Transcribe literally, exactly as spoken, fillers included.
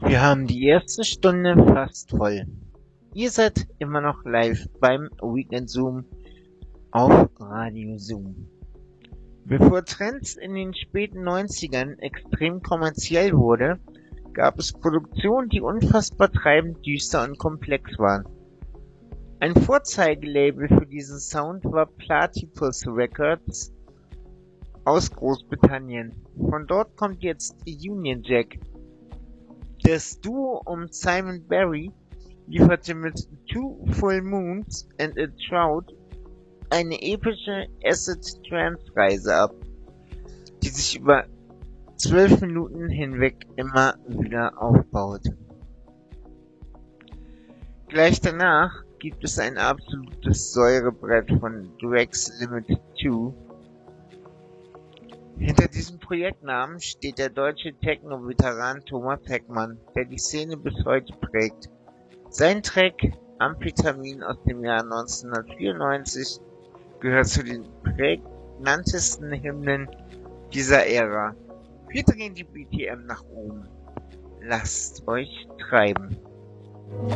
Wir haben die erste Stunde fast voll. Ihr seid immer noch live beim Weekend Zoom auf Radio Zoom. Bevor Trends in den späten neunzigern extrem kommerziell wurde, gab es Produktionen, die unfassbar treibend, düster und komplex waren. Ein Vorzeigelabel für diesen Sound war Platypus Records aus Großbritannien. Von dort kommt jetzt Union Jack. Das Duo um Simon Barry lieferte mit Two Full Moons and a Trout eine epische Acid-Trance-Reise ab, die sich über zwölf Minuten hinweg immer wieder aufbaute. Gleich danach gibt es ein absolutes Säurebrett von Drex Limited zwei. Hinter diesem Projektnamen steht der deutsche Techno-Veteran Thomas Heckmann, der die Szene bis heute prägt. Sein Track Amphetamin aus dem Jahr neunzehnhundertvierundneunzig gehört zu den prägnantesten Hymnen dieser Ära. Wir drehen die B P M nach oben. Lasst euch treiben.